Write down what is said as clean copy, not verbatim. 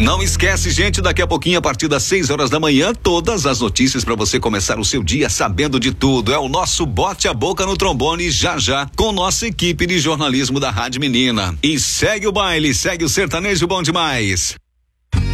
Não esquece, gente, daqui a pouquinho, a partir das 6 horas da manhã, todas as notícias para você começar o seu dia sabendo de tudo. É o nosso Bote a Boca no Trombone, já com nossa equipe de jornalismo da Rádio Menina. E segue o baile, segue o sertanejo bom demais.